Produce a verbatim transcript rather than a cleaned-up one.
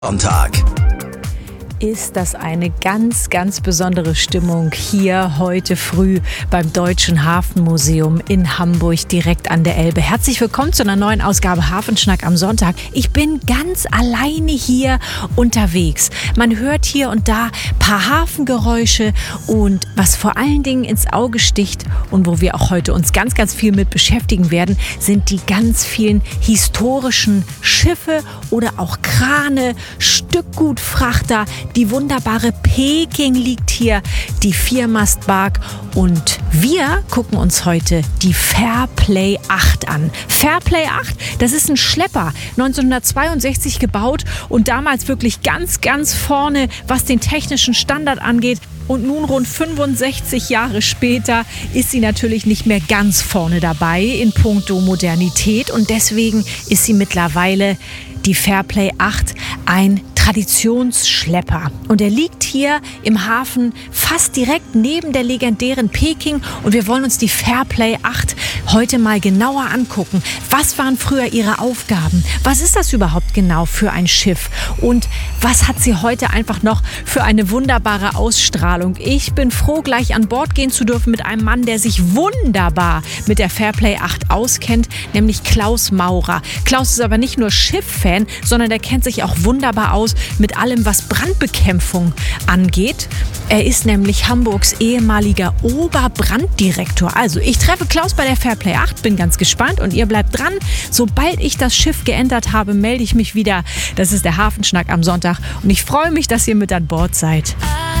Sonntag. Ist das eine ganz, ganz besondere Stimmung hier heute früh beim Deutschen Hafenmuseum in Hamburg direkt an der Elbe. Herzlich willkommen zu einer neuen Ausgabe Hafenschnack am Sonntag. Ich bin ganz alleine hier unterwegs. Man hört hier und da ein paar Hafengeräusche und was vor allen Dingen ins Auge sticht und wo wir auch heute uns ganz, ganz viel mit beschäftigen werden, sind die ganz vielen historischen Schiffe oder auch Krane, Stückgutfrachter. Die wunderbare Peking liegt hier, die Viermastbark, und wir gucken uns heute die Fairplay acht an. Fairplay acht, das ist ein Schlepper, neunzehnhundertzweiundsechzig gebaut und damals wirklich ganz, ganz vorne, was den technischen Standard angeht. Und nun rund fünfundsechzig Jahre später ist sie natürlich nicht mehr ganz vorne dabei in puncto Modernität, und deswegen ist sie mittlerweile die Fairplay acht ein Traditionsschlepper. Und er liegt hier im Hafen fast direkt neben der legendären Peking, und wir wollen uns die Fairplay acht heute mal genauer angucken. Was waren früher ihre Aufgaben? Was ist das überhaupt genau für ein Schiff? Und was hat sie heute einfach noch für eine wunderbare Ausstrahlung? Ich bin froh, gleich an Bord gehen zu dürfen mit einem Mann, der sich wunderbar mit der Fairplay acht auskennt, nämlich Klaus Maurer. Klaus ist aber nicht nur Schifffan, sondern der kennt sich auch wunderbar aus mit allem, was Brandbekämpfung angeht. Er ist nämlich Hamburgs ehemaliger Oberbranddirektor. Also ich treffe Klaus bei der Fairplay acht, bin ganz gespannt, und ihr bleibt dran. Sobald ich das Schiff geentert habe, melde ich mich wieder. Das ist der Hafenschnack am Sonntag, und ich freue mich, dass ihr mit an Bord seid.